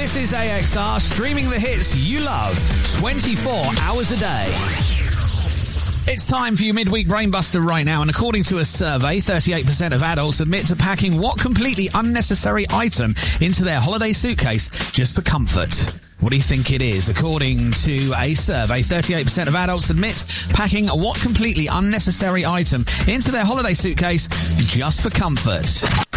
This is AXR, streaming the hits you love 24 hours a day. It's time for your midweek brainbuster right now, and according to a survey, 38% of adults admit to packing what completely unnecessary item into their holiday suitcase just for comfort. What do you think it is? According to a survey, 38% of adults admit packing what completely unnecessary item into their holiday suitcase just for comfort.